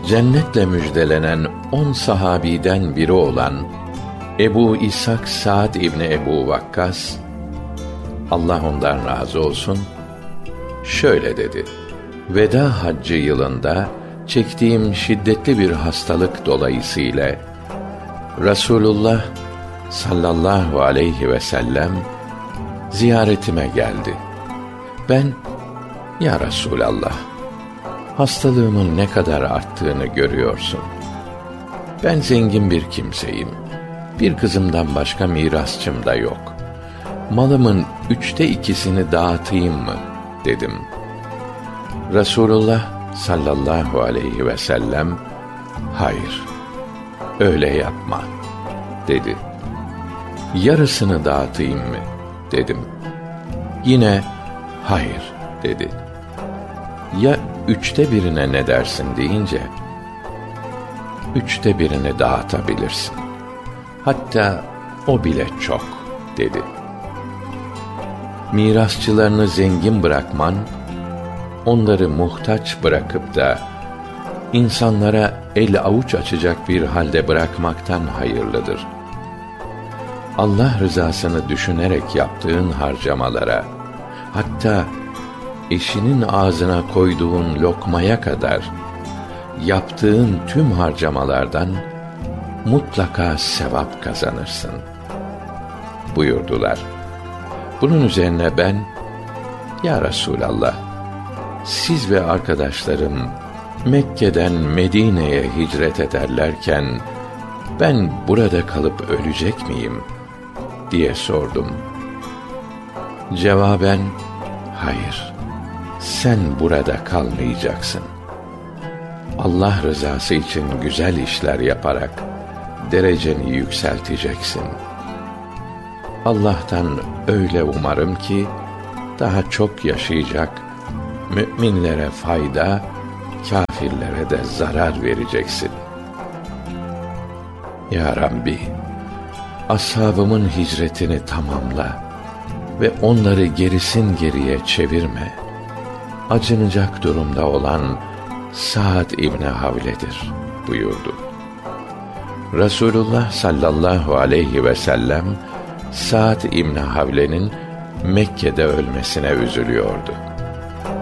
cennetle müjdelenen 10 sahabiden biri olan Ebu İshak Sa'd İbni Ebu Vakkas, Allah ondan razı olsun, şöyle dedi: Veda haccı yılında çektiğim şiddetli bir hastalık dolayısıyla Resulullah sallallahu aleyhi ve sellem ziyaretime geldi. Ben, ya Resulallah, hastalığımın ne kadar arttığını görüyorsun. Ben zengin bir kimseyim. Bir kızımdan başka mirasçım da yok. Malımın 2/3'ünü dağıtayım mı? Dedim. Resulullah sallallahu aleyhi ve sellem, hayır, öyle yapma, dedi. Yarısını dağıtayım mı? Dedim. Yine hayır, dedi. Ya 1/3'üne ne dersin deyince, 1/3'ünü dağıtabilirsin. Hatta o bile çok, dedi. Mirasçılarını zengin bırakman, onları muhtaç bırakıp da insanlara el avuç açacak bir halde bırakmaktan hayırlıdır. Allah rızasını düşünerek yaptığın harcamalara, hatta eşinin ağzına koyduğun lokmaya kadar yaptığın tüm harcamalardan mutlaka sevap kazanırsın, buyurdular. Bunun üzerine ben, ya Resulallah, siz ve arkadaşlarım Mekke'den Medine'ye hicret ederlerken ben burada kalıp ölecek miyim diye sordum. Cevaben, hayır, sen burada kalmayacaksın. Allah rızası için güzel işler yaparak dereceni yükselteceksin. Allah'tan öyle umarım ki daha çok yaşayacak, müminlere fayda, kâfirlere de zarar vereceksin. Ya Rabbi, ashabımın hicretini tamamla ve onları gerisin geriye çevirme. Acınacak durumda olan Sa'd İbni Havle'dir, buyurdu. Resulullah sallallahu aleyhi ve sellem Sa'd İbni Havle'nin Mekke'de ölmesine üzülüyordu.